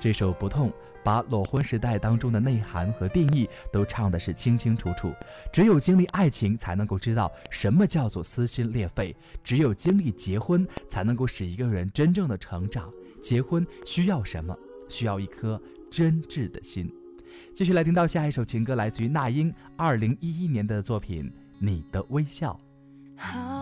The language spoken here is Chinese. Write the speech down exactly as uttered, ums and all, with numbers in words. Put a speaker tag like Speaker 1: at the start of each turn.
Speaker 1: 这首《不痛》把裸婚时代当中的内涵和定义都唱的是清清楚楚。只有经历爱情才能够知道什么叫做撕心裂肺，只有经历结婚才能够使一个人真正的成长。结婚需要什么？需要一颗真挚的心。继续来听到下一首情歌，来自于那英二零一一年的作品《你的微笑》。
Speaker 2: 好